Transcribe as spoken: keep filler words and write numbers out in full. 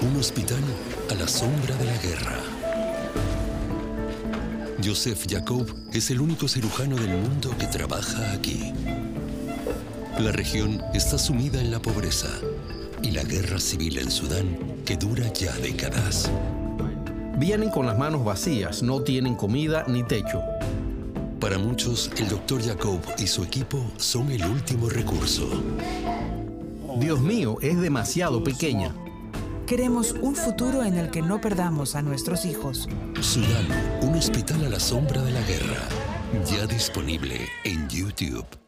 un hospital a la sombra de la guerra. Joseph Jacob es el único cirujano del mundo que trabaja aquí. La región está sumida en la pobreza y la guerra civil en Sudán, que dura ya décadas. Vienen con las manos vacías, no tienen comida ni techo. Para muchos, el doctor Jacob y su equipo son el último recurso. Dios mío, es demasiado pequeña. Queremos un futuro en el que no perdamos a nuestros hijos. Sudán, un hospital a la sombra de la guerra. Ya disponible en YouTube.